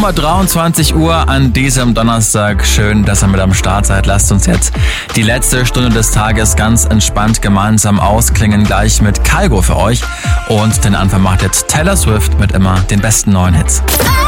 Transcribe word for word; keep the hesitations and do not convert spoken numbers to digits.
mal dreiundzwanzig Uhr an diesem Donnerstag. Schön, dass ihr mit am Start seid. Lasst uns jetzt die letzte Stunde des Tages ganz entspannt gemeinsam ausklingen. Gleich mit Kygo für euch. Und den Anfang macht jetzt Taylor Swift mit immer den besten neuen Hits.